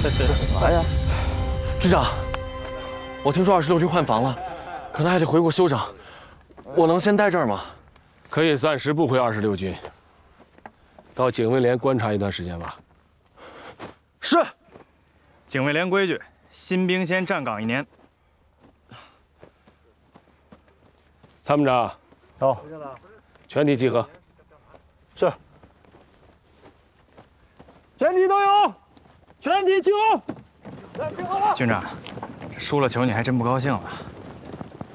来呀， 局长，我听说26军换防了，可能还得回国休整。我能先待这儿吗？ 可以暂时不回26军，到警卫连观察一段时间吧。 是。 警卫连规矩，新兵先站岗1年。 参谋长， 到， 全体集合。 是。全体都有，全体集合。 军长，输了球你还真不高兴了。